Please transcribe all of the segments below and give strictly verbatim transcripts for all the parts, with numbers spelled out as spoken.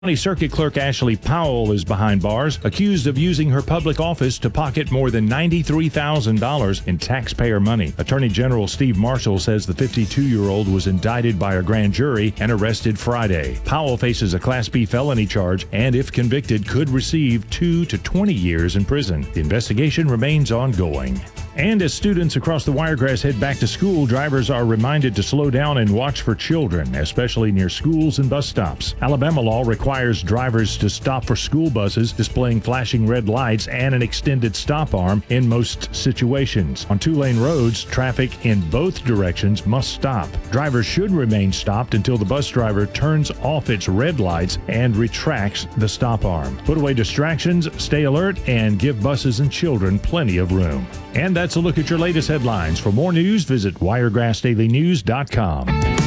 County Circuit Clerk Ashley Powell is behind bars, accused of using her public office to pocket more than ninety-three thousand dollars in taxpayer money. Attorney General Steve Marshall says the fifty-two-year-old was indicted by a grand jury and arrested Friday. Powell faces a Class B felony charge and, if convicted, could receive two to twenty years in prison. The investigation remains ongoing. And as students across the Wiregrass head back to school, drivers are reminded to slow down and watch for children, especially near schools and bus stops. Alabama law requires drivers to stop for school buses displaying flashing red lights and an extended stop arm in most situations. On two-lane roads, traffic in both directions must stop. Drivers should remain stopped until the bus driver turns off its red lights and retracts the stop arm. Put away distractions, stay alert, and give buses and children plenty of room. And that's a look at your latest headlines. For more news, visit wiregrass daily news dot com.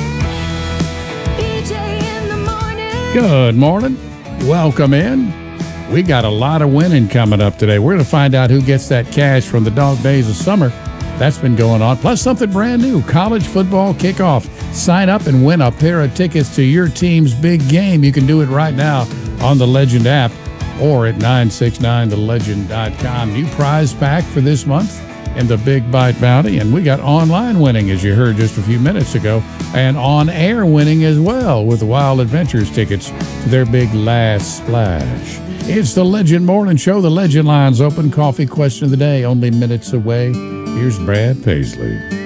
Good morning. Welcome in. We got a lot of winning coming up today. We're going to find out who gets that cash from the dog days of summer. That's been going on. Plus something brand new, college football kickoff. Sign up and win a pair of tickets to your team's big game. You can do it right now on the Legend app or at nine six nine the legend dot com. New prize pack for this month in the Big Bite Bounty. And we got online winning, as you heard just a few minutes ago, and on-air winning as well with the Wild Adventures tickets to their big last splash. It's the Legend Morning Show. The Legend line's open. Coffee question of the day, only minutes away. Here's Brad Paisley.